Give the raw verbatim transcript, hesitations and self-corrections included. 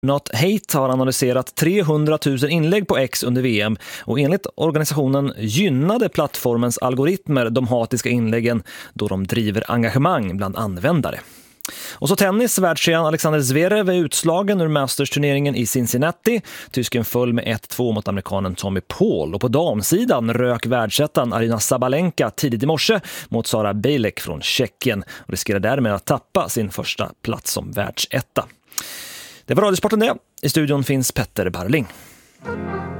Not Hate har analyserat trehundratusen inlägg på X under V M och enligt organisationen gynnade plattformens algoritmer de hatiska inläggen då de driver engagemang bland användare. Och så tennis, världstjejen Alexander Zverev är utslagen ur Masters-turneringen i Cincinnati. Tysken föll med ett två mot amerikanen Tommy Paul. Och på damsidan rök världsettan Aryna Sabalenka tidigt i morse mot Sara Bejlek från Tjeckien och riskerar därmed att tappa sin första plats som världsetta. Det var Radiosporten det. I studion finns Petter Barling.